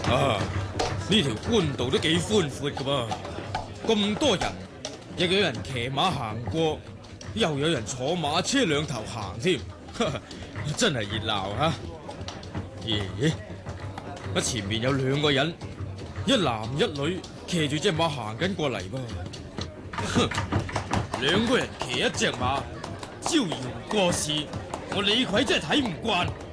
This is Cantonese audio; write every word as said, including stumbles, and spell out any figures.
啊，呢條官道都幾寬闊噶噃，咁多人，亦有人騎馬行過，又有人坐馬車兩頭行添，真係熱鬧啊！咦？啊，前面有兩個人，一男一女騎住隻馬行緊過嚟噃。哼，兩個人騎一隻馬，招搖過市，我李逵真係睇唔慣。